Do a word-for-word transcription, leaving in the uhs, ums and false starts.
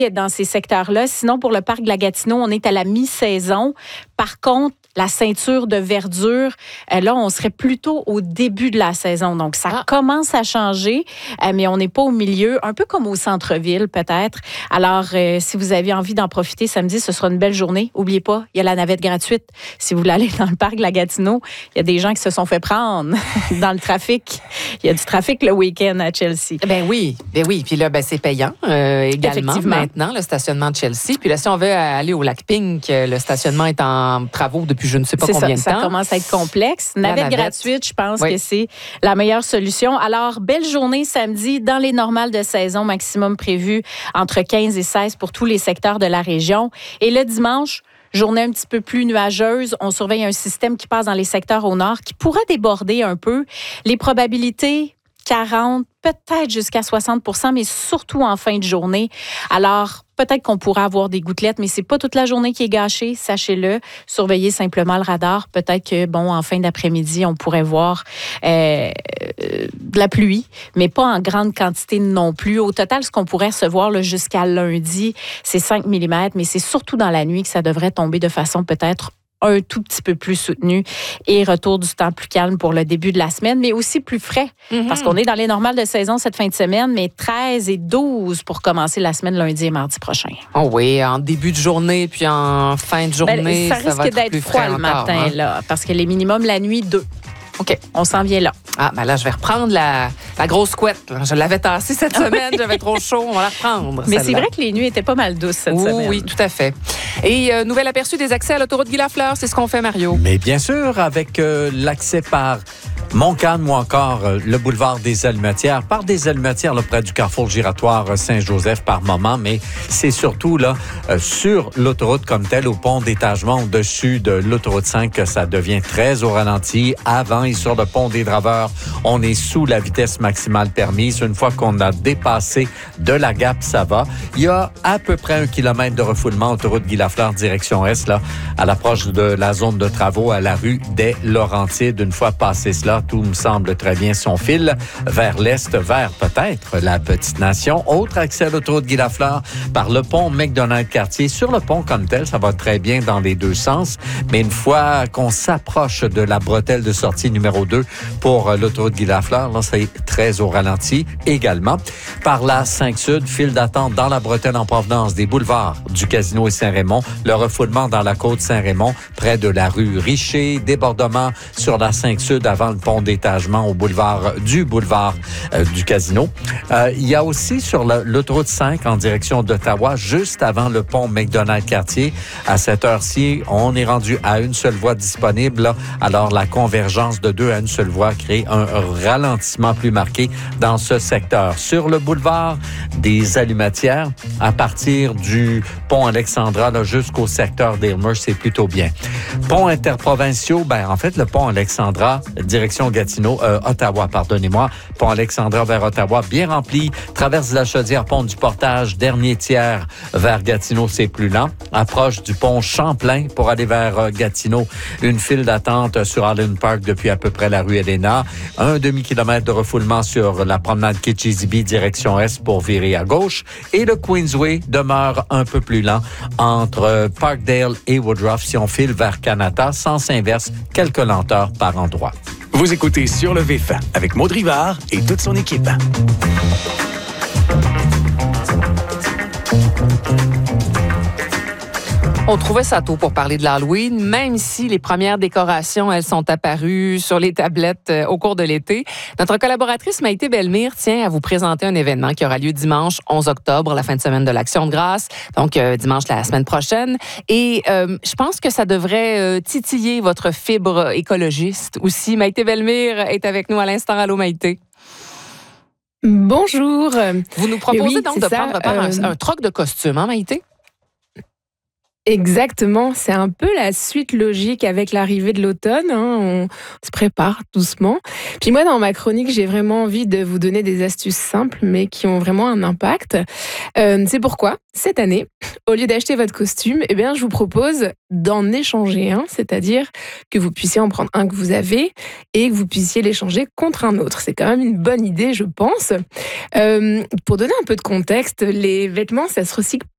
dans ces secteurs-là. Sinon, pour le parc de la Gatineau, on est à la mi-saison. Par contre, la ceinture de verdure, euh, là, on serait plutôt au début de la saison. Donc, ça ah. commence à changer, euh, mais on n'est pas au milieu, un peu comme au centre-ville, peut-être. Alors, euh, si vous avez envie d'en profiter samedi, ce sera une belle journée. N'oubliez pas, il y a la navette gratuite. Si vous voulez aller dans le parc de la Gatineau, il y a des gens qui se sont fait prendre dans le trafic. Il y a du trafic le week-end à Chelsea. Ben oui, ben oui. Puis là, ben, c'est payant euh, également maintenant, le stationnement de Chelsea. Puis là, si on veut aller au lac Pink, le stationnement est en travaux depuis je ne sais pas c'est combien ça, de temps. Ça commence à être complexe. Navette, navette. gratuite, je pense oui. que c'est la meilleure solution. Alors, belle journée samedi dans les normales de saison, maximum prévu entre quinze et seize pour tous les secteurs de la région. Et le dimanche, journée un petit peu plus nuageuse. On surveille un système qui passe dans les secteurs au nord qui pourrait déborder un peu. Les probabilités, quarante, peut-être jusqu'à soixante pour cent, mais surtout en fin de journée. Alors, peut-être qu'on pourra avoir des gouttelettes, mais c'est pas toute la journée qui est gâchée, sachez-le. Surveillez simplement le radar. Peut-être que, bon, en fin d'après-midi, on pourrait voir euh, de la pluie, mais pas en grande quantité non plus. Au total, ce qu'on pourrait recevoir là, jusqu'à lundi, c'est cinq millimètres, mais c'est surtout dans la nuit que ça devrait tomber de façon peut-être un tout petit peu plus soutenu et retour du temps plus calme pour le début de la semaine, mais aussi plus frais, mm-hmm. parce qu'on est dans les normales de saison cette fin de semaine, mais treize et douze pour commencer la semaine lundi et mardi prochain. Oh oui, en début de journée puis en fin de journée, ben, ça, ça risque va être d'être plus froid frais le encore, matin, hein? là, parce que les minimums la nuit, deux. OK. On s'en vient là. Ah, ben là, je vais reprendre la, la grosse couette. Je l'avais tassée cette semaine, j'avais trop chaud, on va la reprendre. Mais c'est vrai que les nuits étaient pas mal douces cette oui, semaine. Oui, tout à fait. Et euh, nouvel aperçu des accès à l'autoroute Guy-Lafleur, c'est ce qu'on fait, Mario. Mais bien sûr, avec euh, l'accès par Montcalm ou encore euh, le boulevard des Allumetières, par des Allumetières là, près du carrefour giratoire Saint-Joseph par moment, mais c'est surtout là euh, sur l'autoroute comme telle, au pont d'étagement au-dessus de l'autoroute cinq que ça devient très au ralenti. Avant et sur le pont des Draveurs, on est sous la vitesse maximale permise. Une fois qu'on a dépassé de la Gap, ça va. Il y a à peu près un kilomètre de refoulement autoroute Guy-Lafleur direction Est, là, à l'approche de la zone de travaux à la rue des Laurentides. Une fois passé cela, tout me semble très bien. Si on file vers l'Est, vers peut-être la Petite Nation. Autre accès à l'autoroute Guy-Lafleur par le pont McDonald-Cartier. Sur le pont comme tel, ça va très bien dans les deux sens. Mais une fois qu'on s'approche de la bretelle de sortie numéro deux pour l'autoroute Guy-Lafleur, là, c'est très au ralenti également. Par la cinq Sud, file d'attente dans la bretelle en provenance des boulevards du Casino et Saint-Raymond. Le refoulement dans la côte Saint-Raymond, près de la rue Richer. Débordement sur la cinq Sud avant le pont d'étagement au boulevard du boulevard euh, du Casino. Euh, il y a aussi sur le, l'autoroute cinq en direction d'Ottawa, juste avant le pont McDonald-Cartier. À cette heure-ci, on est rendu à une seule voie disponible. Là. Alors, la convergence de deux à une seule voie crée un ralentissement plus marqué dans ce secteur. Sur le boulevard des Allumetières, à partir du pont Alexandra là, jusqu'au secteur d'Aylmer, c'est plutôt bien. Pont interprovinciaux, ben en fait, le pont Alexandra, direction Gatineau, euh, Ottawa, pardonnez-moi. Pont Alexandra vers Ottawa, bien rempli. Traverse la Chaudière, pont du Portage, dernier tiers vers Gatineau, c'est plus lent. Approche du pont Champlain pour aller vers euh, Gatineau. Une file d'attente sur Allen Park depuis à peu près la rue Elena. Un demi-kilomètre de refoulement sur la promenade Kitchissippi, direction Est pour virer à gauche. Et le Queensway demeure un peu plus lent entre Parkdale et Woodruff si on file vers Canada. Sens inverse, quelques lenteurs par endroit. Vous écoutez Sur le Vif avec Maud Rivard et toute son équipe. On trouvait ça tôt pour parler de l'Halloween, même si les premières décorations, elles sont apparues sur les tablettes euh, au cours de l'été. Notre collaboratrice Maïté Bellemire tient à vous présenter un événement qui aura lieu dimanche onze octobre, la fin de semaine de l'Action de grâce, donc euh, dimanche la semaine prochaine. Et euh, je pense que ça devrait euh, titiller votre fibre écologiste aussi. Maïté Bellemire est avec nous à l'instant. Allô Maïté. Bonjour. Vous nous proposez oui, donc de ça, prendre part à euh... un, un troc de costume, hein Maïté? Exactement, c'est un peu la suite logique avec l'arrivée de l'automne, hein. On se prépare doucement. Puis moi, dans ma chronique, j'ai vraiment envie de vous donner des astuces simples, mais qui ont vraiment un impact. Euh, c'est pourquoi, cette année, au lieu d'acheter votre costume, eh bien, je vous propose d'en échanger un, c'est-à-dire que vous puissiez en prendre un que vous avez et que vous puissiez l'échanger contre un autre. C'est quand même une bonne idée, je pense. Euh, pour donner un peu de contexte, les vêtements, ça se recycle